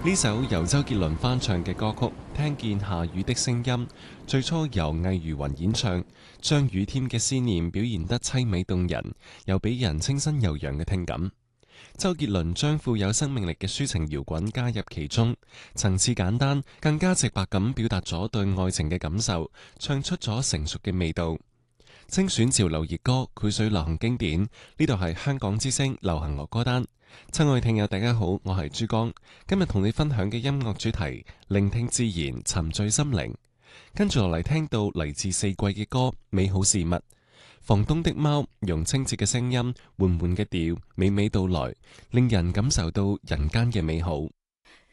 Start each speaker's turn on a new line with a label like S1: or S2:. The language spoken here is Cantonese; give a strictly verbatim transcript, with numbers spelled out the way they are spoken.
S1: 呢首由周杰倫翻唱嘅歌曲《聽見下雨的聲音》，最初由魏如雲演唱，將雨天嘅思念表現得凄美動人，又俾人清新悠揚嘅聽感。周杰倫將富有生命力嘅抒情搖滾加入其中，層次簡單，更加直白咁表達咗對愛情嘅感受，唱出咗成熟嘅味道。精選潮流熱歌，繪水流行經典，呢度係香港之聲流行樂歌單。親愛聽友大家好，我係珠江，今日同你分享嘅音樂主題，聆聽自然，沉醉心靈。跟住落嚟聽到嚟自四季嘅歌，美好事物。房東的貓用清澈嘅聲音，緩緩嘅調，娓娓道來，令人感受到人間嘅美好。